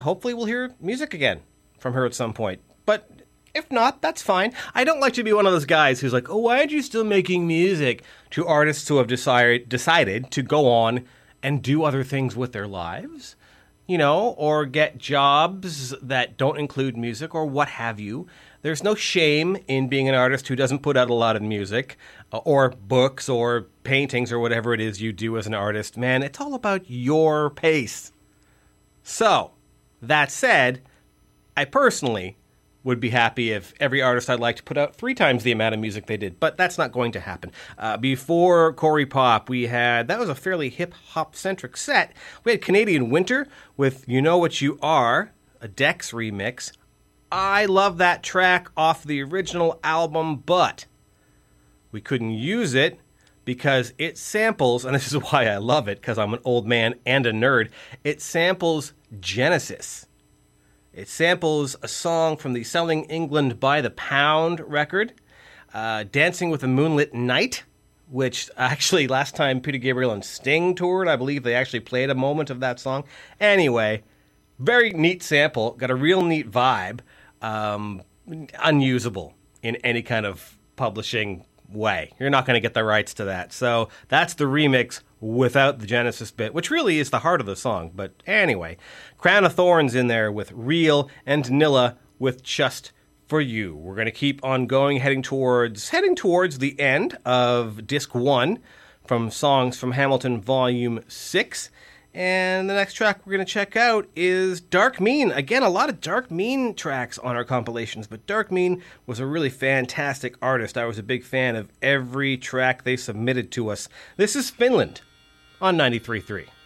hopefully we'll hear music again from her at some point. But if not, that's fine. I don't like to be one of those guys who's like, oh, why aren't you still making music, to artists who have decided to go on and do other things with their lives, or get jobs that don't include music or what have you. There's no shame in being an artist who doesn't put out a lot of music or books or paintings or whatever it is you do as an artist. Man, it's all about your pace. So, that said, I personally would be happy if every artist I'd like to put out 3 times the amount of music they did, but that's not going to happen. Before Corey Pop, that was a fairly hip-hop-centric set. We had Canadian Winter with You Know What You Are, a Dex remix. I love that track off the original album, but we couldn't use it because it samples, and this is why I love it, because I'm an old man and a nerd, it samples Genesis. It samples a song from the Selling England by the Pound record, Dancing with a Moonlit Night, which actually last time Peter Gabriel and Sting toured, I believe they actually played a moment of that song. Anyway, very neat sample, got a real neat vibe, unusable in any kind of publishing way. You're not going to get the rights to that. So that's the remix without the Genesis bit, which really is the heart of the song. But anyway, Crown of Thorns in there with Real and Nilla with Just For You. We're going to keep on going, heading towards the end of Disc 1 from Songs from Hamilton Volume 6. And the next track we're going to check out is Dark Mean. Again, a lot of Dark Mean tracks on our compilations, but Dark Mean was a really fantastic artist. I was a big fan of every track they submitted to us. This is Finland on 93.3.